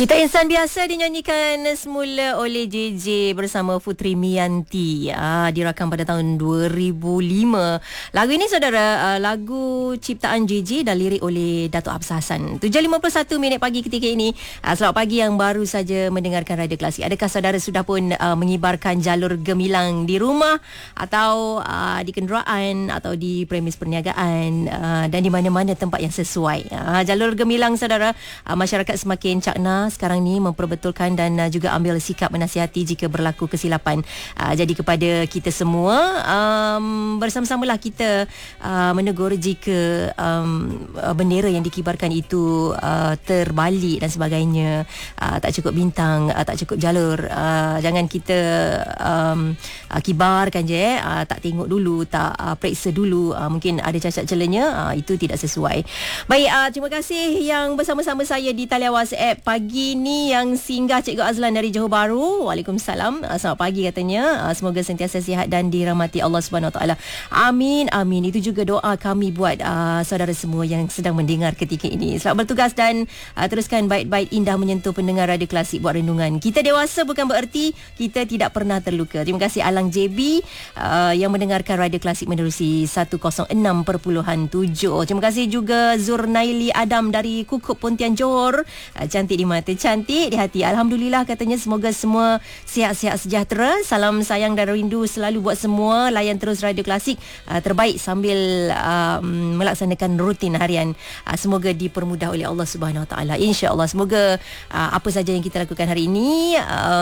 Kita Insan Biasa dinyanyikan semula oleh JJ bersama Putri Mianti. Dirakam pada tahun 2005. Lagu ini saudara, lagu ciptaan JJ dan lirik oleh Dato' Abs Hassan. 7.51 minit pagi ketika ini. Selamat pagi yang baru saja mendengarkan Radio Klasik. Adakah saudara sudah pun mengibarkan jalur gemilang di rumah atau di kenderaan atau di premis perniagaan dan di mana-mana tempat yang sesuai. Jalur gemilang saudara, masyarakat semakin cakna sekarang ni memperbetulkan dan juga ambil sikap menasihati jika berlaku kesilapan. Jadi kepada kita semua, bersama-samalah kita menegur jika bendera yang dikibarkan itu terbalik dan sebagainya, tak cukup bintang, tak cukup jalur. Jangan kita kibarkan je, tak tengok dulu, tak periksa dulu, mungkin ada cacat celanya, itu tidak sesuai. Baik, terima kasih yang bersama-sama saya di talian WhatsApp pagi ni, yang singgah Cikgu Azlan dari Johor Bahru. Waalaikumsalam. Selamat pagi katanya. Semoga sentiasa sihat dan dirahmati Allah Subhanahu Wa Taala. Amin, amin. Itu juga doa kami buat saudara semua yang sedang mendengar ketika ini. Selamat bertugas dan teruskan bait-bait indah menyentuh pendengar Radio Klasik buat renungan. Kita dewasa bukan bererti kita tidak pernah terluka. Terima kasih Alang JB yang mendengarkan Radio Klasik menerusi 106.7. Terima kasih juga Zurnaili Adam dari Kukup Pontian Johor. Cantik di mata, cantik di hati. Alhamdulillah katanya, semoga semua sihat-sihat sejahtera. Salam sayang dan rindu selalu buat semua. Layan terus Radio Klasik terbaik sambil melaksanakan rutin harian. Semoga dipermudah oleh Allah Subhanahu Wa Taala. Insya-Allah, semoga apa saja yang kita lakukan hari ini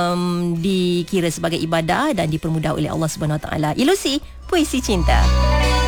dikira sebagai ibadah dan dipermudah oleh Allah Subhanahu Wa Taala. Ilusi Puisi Cinta.